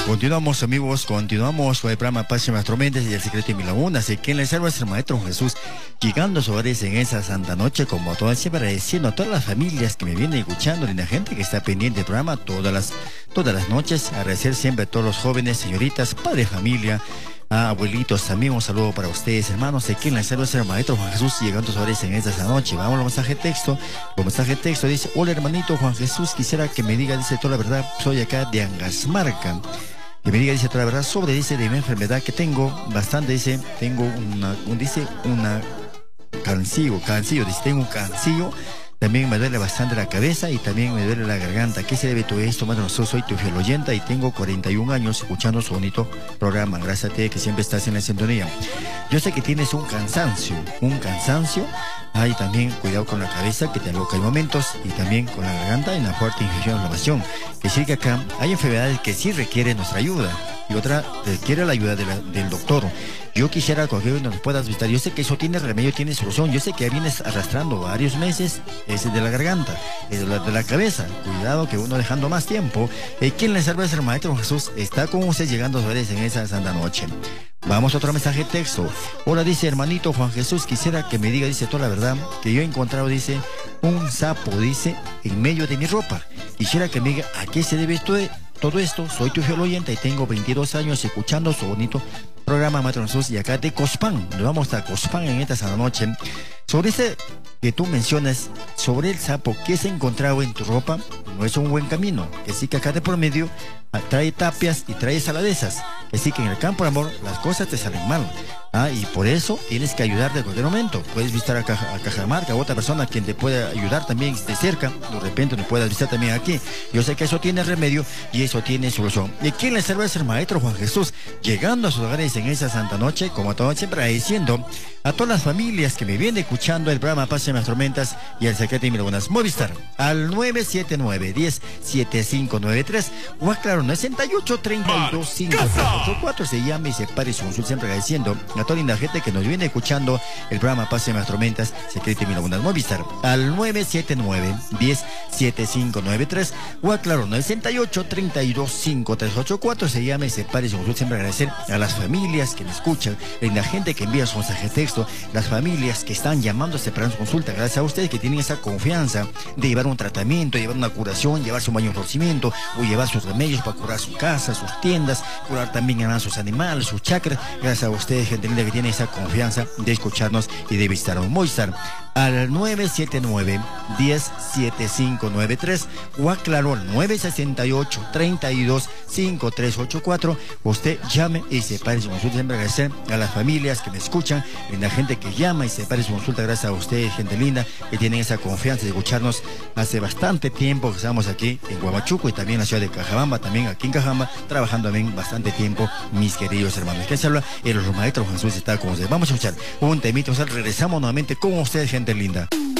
Continuamos, amigos, continuamos con el programa Paz y Nuestras Mentes y el secreto de mi laguna. Así que en la salva es el Maestro Jesús, llegando a sus hogares en esa santa noche, como todas, siempre agradeciendo a todas las familias que me vienen escuchando, linda gente que está pendiente del programa todas las noches. Agradecer siempre a todos los jóvenes, señoritas, padres de familia, abuelitos, también un saludo para ustedes, hermanos. Aquí en la salva es el Maestro Juan Jesús, llegando a sus hogares en esa noche. Vamos al mensaje de texto. El mensaje de texto dice: hola hermanito Juan Jesús, quisiera que me diga, dice, toda la verdad. Soy acá de Angasmarca. Que me diga, dice, toda la verdad sobre, dice, de mi enfermedad que tengo bastante, dice, tengo una cancillo, dice, tengo un cancillo. También me duele bastante la cabeza y también me duele la garganta. ¿Qué se debe todo esto? Madre, yo soy tu fiel oyente y tengo 41 años escuchando su bonito programa. Gracias a ti que siempre estás en la sintonía. Yo sé que tienes un cansancio. Hay también cuidado con la cabeza, que te aloca en momentos, y también con la garganta y una fuerte infección, inflamación. Que sí que acá hay enfermedades que sí requieren nuestra ayuda y otra requiere la ayuda del doctor. Yo quisiera que hoy nos puedas visitar. Yo sé que eso tiene remedio, tiene solución. Yo sé que vienes arrastrando varios meses ese de la garganta, de la cabeza. Cuidado que uno dejando más tiempo. Quien le salva es el Maestro Jesús. Está con usted llegando a ustedes en esa santa noche. Vamos a otro mensaje de texto. Hola, dice hermanito Juan Jesús, quisiera que me diga, dice, toda la verdad, que yo he encontrado, dice, un sapo, dice, en medio de mi ropa. Quisiera que me diga a qué se debe todo esto. Soy tu fiel oyente y tengo 22 años escuchando su bonito programa Maestro Jesús, y acá de Cospán. Nos vamos a Cospán en esta santa noche. Sobre ese que tú mencionas, sobre el sapo que se ha encontrado en tu ropa, no es un buen camino. Que sí que acá de por medio trae tapias y trae saladezas. Que sí que en el campo de amor las cosas te salen mal. Y por eso tienes que ayudar de cualquier momento. Puedes visitar a Cajamarca, a otra persona quien te puede ayudar también de cerca. De repente nos puedas visitar también aquí. Yo sé que eso tiene remedio y eso tiene solución. Y quien les salva es el Maestro Juan Jesús, llegando a sus hogares en esa santa noche, como todo siempre agradeciendo a todas las familias que me vienen escuchando el programa Paz y Nuestras Tormentas y el secreto de mi lagunas. Movistar al 979-10-7593 o claro, 98-32-5384. Se llama y se pare su consulta, siempre agradeciendo a toda linda gente que nos viene escuchando el programa Paz y Nuestras Tormentas, secreto de mi lagunas. Movistar al 979-10-7593 o claro, 98-32-5384. Se llama y se pare su consulta, siempre agradecer a las familias que me escuchan, la gente que envía su mensaje de texto, las familias que están llamándose para su consulta. Gracias a ustedes que tienen esa confianza de llevar un tratamiento, llevar una curación, llevar su baño de fortalecimiento o llevar sus remedios para curar su casa, sus tiendas, curar también a sus animales, sus chakras. Gracias a ustedes, gente linda, que tiene esa confianza de escucharnos y de visitarnos. Movistar al 979-10-7593 o aclaró al 968-32-5384. Usted llame y separe su consulta. Siempre agradecer a las familias que me escuchan, a la gente que llama y separe su consulta. Gracias a ustedes, gente linda, que tienen esa confianza de escucharnos. Hace bastante tiempo que estamos aquí en Huamachuco y también en la ciudad de Cajabamba, también aquí en Cajabamba, trabajando también bastante tiempo, mis queridos hermanos. Que se habla, el Maestro Jesús está con ustedes. Vamos a escuchar un temito, regresamos nuevamente con ustedes, gente linda.